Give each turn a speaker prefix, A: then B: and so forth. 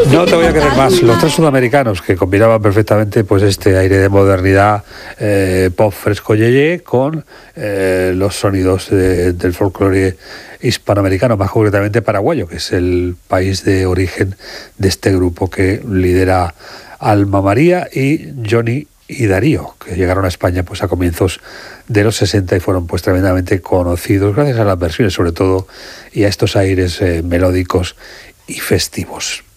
A: No te voy a querer más. Los tres sudamericanos que combinaban perfectamente pues este aire de modernidad, pop fresco yeye con los sonidos del folclore hispanoamericano, más concretamente paraguayo, que es el país de origen de este grupo que lidera Alma María y Johnny y Darío, que llegaron a España pues a comienzos de los 60 y fueron pues tremendamente conocidos gracias a las versiones sobre todo y a estos aires melódicos y festivos.